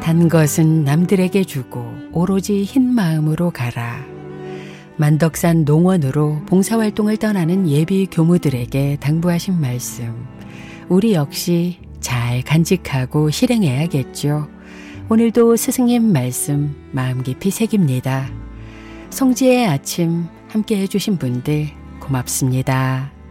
단 것은 남들에게 주고 오로지 흰 마음으로 가라. 만덕산 농원으로 봉사활동을 떠나는 예비 교무들에게 당부하신 말씀, 우리 역시 잘 간직하고 실행해야겠죠. 오늘도 스승님 말씀 마음 깊이 새깁니다. 성지의 아침 함께 해주신 분들 고맙습니다.